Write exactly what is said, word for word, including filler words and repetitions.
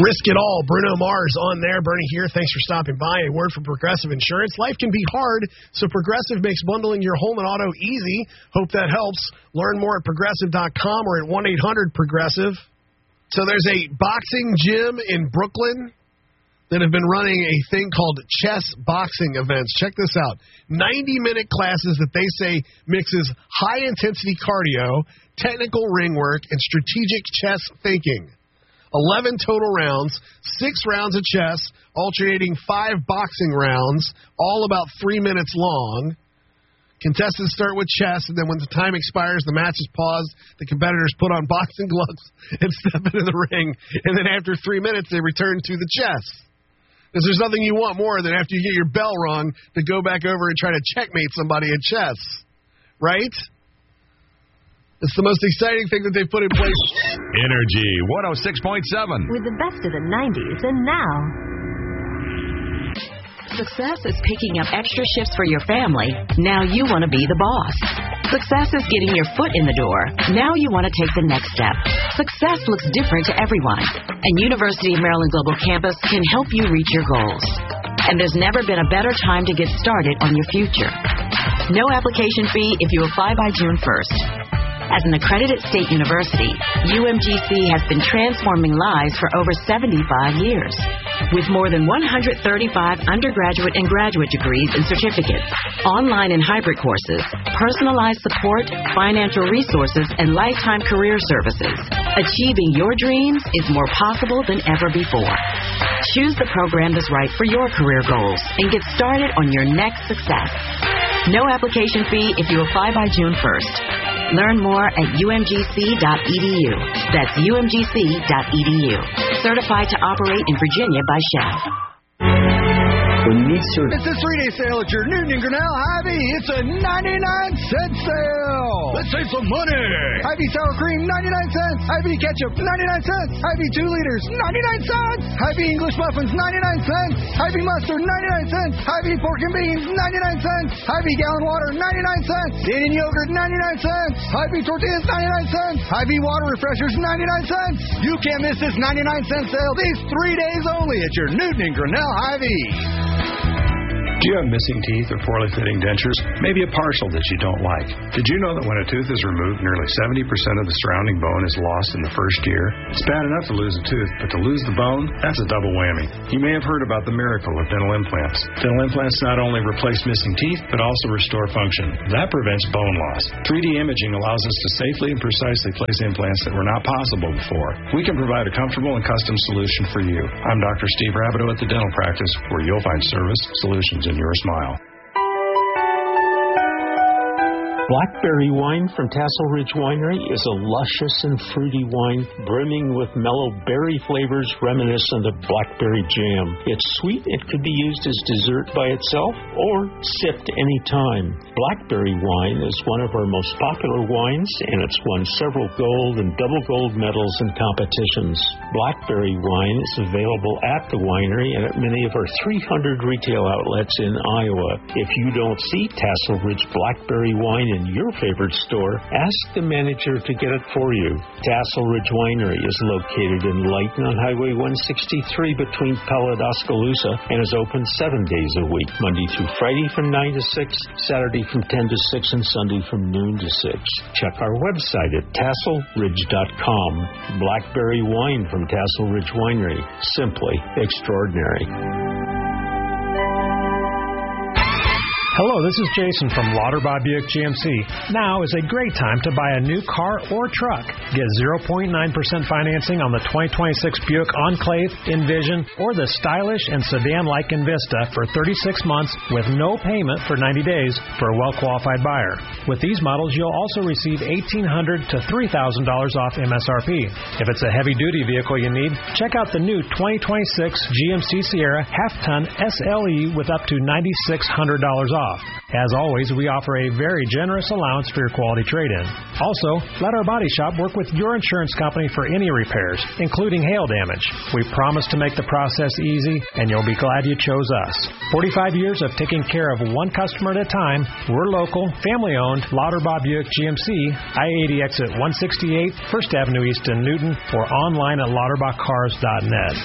Risk It All, Bruno Mars on there. Bernie here. Thanks for stopping by. A word from Progressive Insurance. Life can be hard, so Progressive makes bundling your home and auto easy. Hope that helps. Learn more at progressive dot com or at one eight hundred progressive. So there's a boxing gym in Brooklyn that have been running a thing called chess boxing events. Check this out. ninety-minute classes that they say mixes high-intensity cardio, technical ring work, and strategic chess thinking. eleven total rounds, six rounds of chess, alternating five boxing rounds, all about three minutes long. Contestants start with chess, and then when the time expires, the match is paused. The competitors put on boxing gloves and step into the ring. And then after three minutes, they return to the chess. Because there's nothing you want more than after you get your bell rung to go back over and try to checkmate somebody at chess. Right? It's the most exciting thing that they've put in place. Energy one oh six point seven. With the best of the nineties and now. Success is picking up extra shifts for your family. Now you want to be the boss. Success is getting your foot in the door. Now you want to take the next step. Success looks different to everyone. And University of Maryland Global Campus can help you reach your goals. And there's never been a better time to get started on your future. No application fee if you apply by June first. As an accredited state university, U M G C has been transforming lives for over seventy-five years. With more than one hundred thirty-five undergraduate and graduate degrees and certificates, online and hybrid courses, personalized support, financial resources, and lifetime career services, achieving your dreams is more possible than ever before. Choose the program that's right for your career goals and get started on your next success. No application fee if you apply by June first. Learn more at U M G C dot E D U. That's U M G C dot E D U. Certified to operate in Virginia by Shell. When you need service. It's a three-day sale at your Newton and Grinnell Hy-Vee. It's a ninety-nine cent sale. Let's save some money. Hy-Vee sour cream, ninety-nine cents. Hy-Vee ketchup, ninety-nine cents. Hy-Vee two liters, ninety-nine cents. Hy-Vee English muffins, ninety-nine cents. Hy-Vee mustard, ninety-nine cents. Hy-Vee pork and beans, ninety-nine cents. Hy-Vee gallon water, ninety-nine cents. Indian yogurt, ninety-nine cents. Hy-Vee tortillas, ninety-nine cents. Hy-Vee water refreshers, ninety-nine cents. You can't miss this ninety-nine cent sale these three days only at your Newton and Grinnell Hy-Vee. Do you have missing teeth or poorly fitting dentures? Maybe a partial that you don't like. Did you know that when a tooth is removed, nearly seventy percent of the surrounding bone is lost in the first year? It's bad enough to lose a tooth, but to lose the bone, that's a double whammy. You may have heard about the miracle of dental implants. Dental implants not only replace missing teeth, but also restore function. That prevents bone loss. three D imaging allows us to safely and precisely place implants that were not possible before. We can provide a comfortable and custom solution for you. I'm Doctor Steve Rabideau at the Dental Practice, where you'll find service, solutions, in your smile. Blackberry wine from Tassel Ridge Winery is a luscious and fruity wine brimming with mellow berry flavors reminiscent of blackberry jam. It's sweet and could be used as dessert by itself or sipped any time. Blackberry wine is one of our most popular wines, and it's won several gold and double gold medals in competitions. Blackberry wine is available at the winery and at many of our three hundred retail outlets in Iowa. If you don't see Tassel Ridge Blackberry wine in your favorite store, ask the manager to get it for you. Tassel Ridge Winery is located in Layton on Highway one sixty-three between Pella and Oskaloosa and is open seven days a week, Monday through Friday from nine to six, Saturday from ten to six, and Sunday from noon to six. Check our website at tassel ridge dot com. Blackberry wine from Tassel Ridge Winery. Simply extraordinary. Hello, this is Jason from Lauterbach Buick G M C. Now is a great time to buy a new car or truck. Get zero point nine percent financing on the twenty twenty-six Buick Enclave, Envision, or the stylish and sedan-like Envista for thirty-six months with no payment for ninety days for a well-qualified buyer. With these models, you'll also receive eighteen hundred dollars to three thousand dollars off M S R P. If it's a heavy-duty vehicle you need, check out the new twenty twenty-six G M C Sierra half-ton S L E with up to nine thousand six hundred dollars off. As always, we offer a very generous allowance for your quality trade-in. Also, let our body shop work with your insurance company for any repairs, including hail damage. We promise to make the process easy, and you'll be glad you chose us. forty-five years of taking care of one customer at a time. We're local, family-owned, Lauterbach Buick G M C, I eighty exit one sixty-eight, First Avenue East in Newton, or online at lauterbach cars dot net.